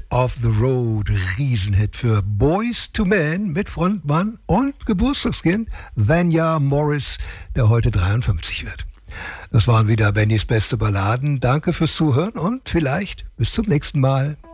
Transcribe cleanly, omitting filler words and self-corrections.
of the Road, Riesenhit für Boys to Men mit Frontmann und Geburtstagskind Vanya Morris, der heute 53 wird. Das waren wieder Bennys beste Balladen. Danke fürs Zuhören und vielleicht bis zum nächsten Mal.